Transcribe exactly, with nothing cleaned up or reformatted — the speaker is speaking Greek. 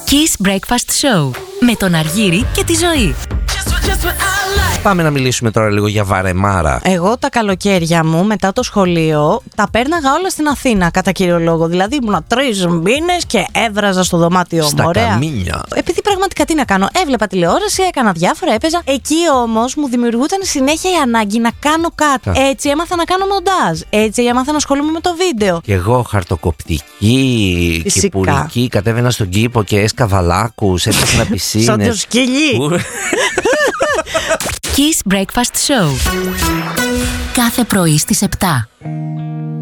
Kiss Breakfast Show με τον Αργύρη και τη Ζωή. Πάμε να μιλήσουμε τώρα λίγο για βαρεμάρα. Εγώ τα καλοκαίρια μου μετά το σχολείο τα πέρναγα όλα στην Αθήνα κατά κύριο λόγο. Δηλαδή ήμουνα τρεις μήνες και έβραζα στο δωμάτιό μου. Στα ωραία. καμίνια. Επειδή πραγματικά τι να κάνω, έβλεπα τηλεόραση, έκανα διάφορα, έπαιζα. Εκεί όμως μου δημιουργούταν συνέχεια η ανάγκη να κάνω κάτι. Α. Έτσι έμαθα να κάνω μοντάζ. Έτσι έμαθα να ασχολούμαι με το βίντεο. Και εγώ χαρτοκοπτική, κυπουρική, κατέβαινα στον κήπο και έσκαβα λάκους, έπαιζα πισίνες. Σαν το σκυλί. Kiss Breakfast Show. Κάθε πρωί στις επτά.